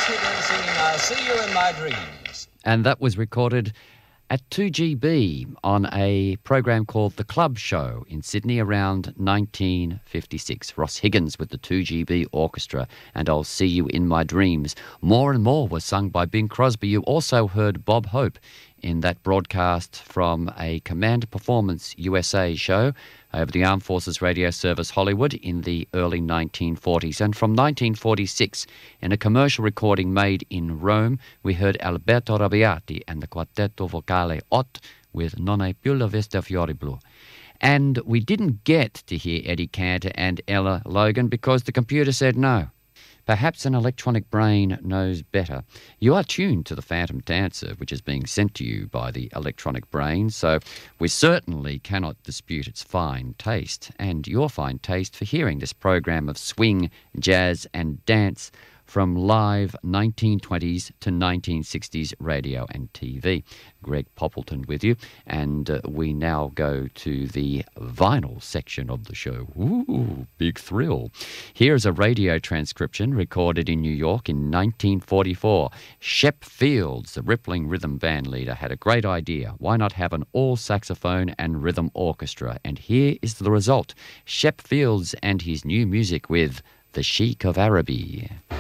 Higgins singing I'll See You in My Dreams. And that was recorded at 2GB on a program called The Club Show in Sydney around 1956. Ross Higgins with the 2GB Orchestra and I'll See You in My Dreams. More and More was sung by Bing Crosby. You also heard Bob Hope in that broadcast from a Command Performance USA show over the Armed Forces Radio Service Hollywood in the early 1940s. And from 1946, in a commercial recording made in Rome, we heard Alberto Rabbiati and the Quartetto Vocale Ott with Non è più la vista fiori blu. And we didn't get to hear Eddie Cantor and Ella Logan because the computer said no. Perhaps an electronic brain knows better. You are tuned to the Phantom Dancer, which is being sent to you by the electronic brain, so we certainly cannot dispute its fine taste and your fine taste for hearing this program of swing, jazz and dance from live 1920s to 1960s radio and TV. Greg Poppleton with you, and we now go to the vinyl section of the show. Ooh, big thrill. Here's a radio transcription recorded in New York in 1944. Shep Fields, the Rippling Rhythm band leader, had a great idea. Why not have an all-saxophone and rhythm orchestra? And here is the result. Shep Fields and his new music with The Sheik of Araby.